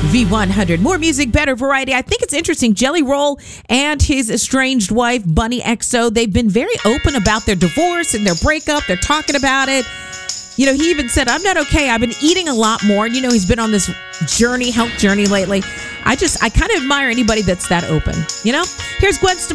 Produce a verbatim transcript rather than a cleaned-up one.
V one hundred. More music, better variety. I think it's interesting. Jelly Roll and his estranged wife, Bunny X O, they've been very open about their divorce and their breakup. They're talking about it. You know, he even said, I'm not okay. I've been eating a lot more. And, you know, he's been on this journey, health journey lately. I just, I kind of admire anybody that's that open. You know? Here's Gwen Stefani.